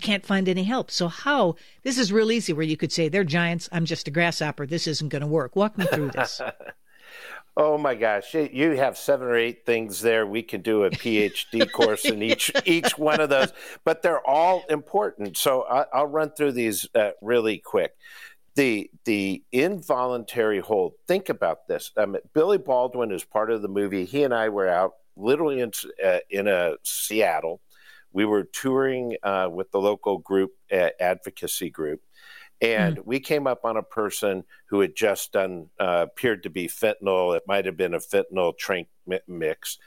can't find any help. So this is real easy where you could say, they're giants, I'm just a grasshopper, this isn't going to work. Walk me through this. Oh my gosh, you have 7 or 8 things there. We could do a PhD course in each one of those, but they're all important. So I'll run through these really quick. The involuntary hold. Think about this. Billy Baldwin is part of the movie. He and I were out literally in Seattle. We were touring with the local group, advocacy group. And we came up on a person who had just done, appeared to be fentanyl. It might have been a fentanyl trank mix.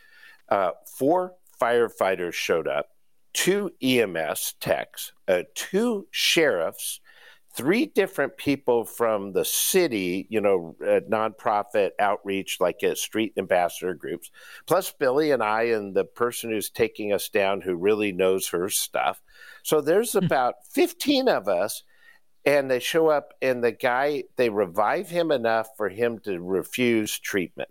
4 firefighters showed up, 2 EMS techs, 2 sheriffs, 3 different people from the city, nonprofit outreach, like street ambassador groups, plus Billy and I and the person who's taking us down who really knows her stuff. So there's about 15 of us. And they show up, and the guy, they revive him enough for him to refuse treatment.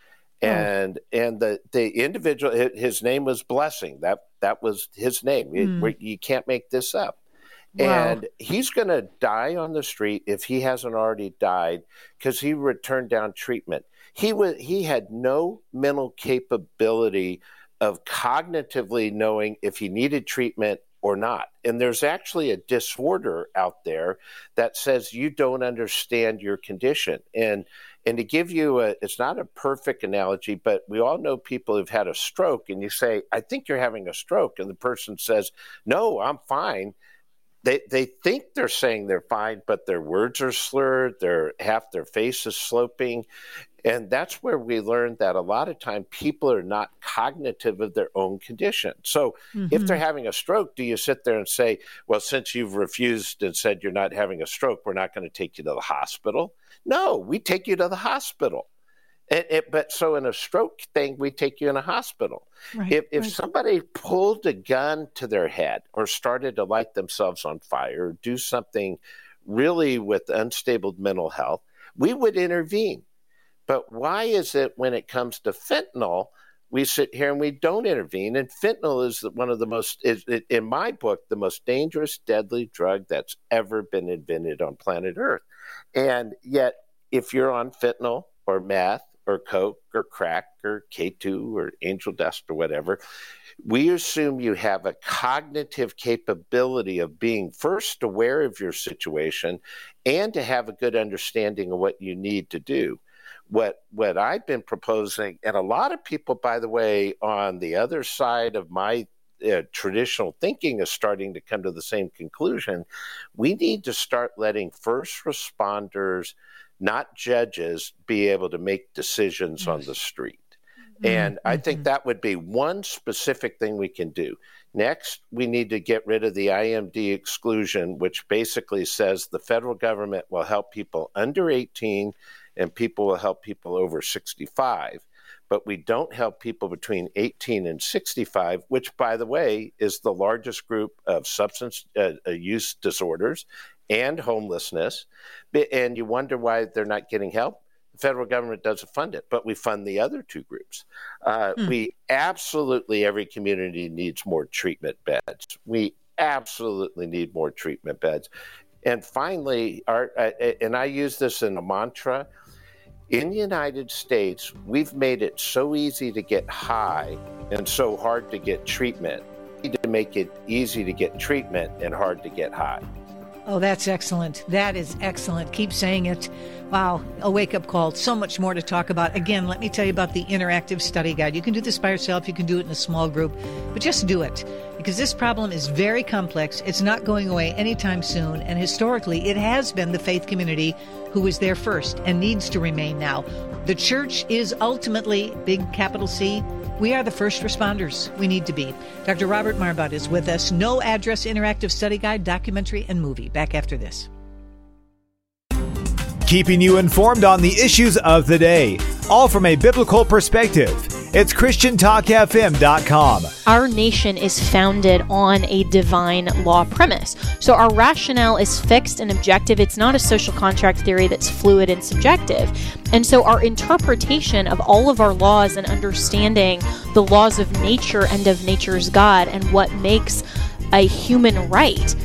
And the individual, his name was Blessing. That was his name. You can't make this up. Wow. And he's going to die on the street if he hasn't already died because he turned down treatment. He had no mental capability of cognitively knowing if he needed treatment or not. And there's actually a disorder out there that says you don't understand your condition. And to give you it's not a perfect analogy, but we all know people who've had a stroke, and you say, I think you're having a stroke. And the person says, no, I'm fine. They think they're saying they're fine, but their words are slurred. Half their face is sloping. And that's where we learned that a lot of time people are not cognitive of their own condition. So if they're having a stroke, do you sit there and say, well, since you've refused and said you're not having a stroke, we're not going to take you to the hospital? No, we take you to the hospital. But so in a stroke thing, we take you in a hospital. Right, if somebody pulled a gun to their head or started to light themselves on fire or do something really with unstable mental health, we would intervene. But why is it when it comes to fentanyl, we sit here and we don't intervene? And fentanyl is one of the most, in my book, the most dangerous, deadly drug that's ever been invented on planet Earth. And yet, if you're on fentanyl or meth or coke or crack or K2 or angel dust or whatever, we assume you have a cognitive capability of being first aware of your situation and to have a good understanding of what you need to do. What I've been proposing, and a lot of people, by the way, on the other side of my traditional thinking is starting to come to the same conclusion, we need to start letting first responders, not judges, be able to make decisions on the street. And I think that would be one specific thing we can do. Next, we need to get rid of the IMD exclusion, which basically says the federal government will help people under 18 and people will help people over 65. But we don't help people between 18 and 65, which, by the way, is the largest group of substance use disorders and homelessness. And you wonder why they're not getting help. The federal government doesn't fund it, but we fund the other 2 groups. We absolutely, every community needs more treatment beds. We absolutely need more treatment beds. And finally, and I use this in a mantra, in the United States, we've made it so easy to get high and so hard to get treatment. We need to make it easy to get treatment and hard to get high. Oh, that's excellent. That is excellent. Keep saying it. Wow, a wake-up call. So much more to talk about. Again, let me tell you about the interactive study guide. You can do this by yourself. You can do it in a small group, but just do it because this problem is very complex. It's not going away anytime soon. And historically, it has been the faith community who was there first and needs to remain now. The church is ultimately, big capital C, we are the first responders. We need to be. Dr. Robert Marbut is with us. No Address Interactive Study Guide, documentary, and movie. Back after this. Keeping you informed on the issues of the day, all from a biblical perspective. It's ChristianTalkFM.com. Our nation is founded on a divine law premise. So our rationale is fixed and objective. It's not a social contract theory that's fluid and subjective. And so our interpretation of all of our laws and understanding the laws of nature and of nature's God and what makes a human right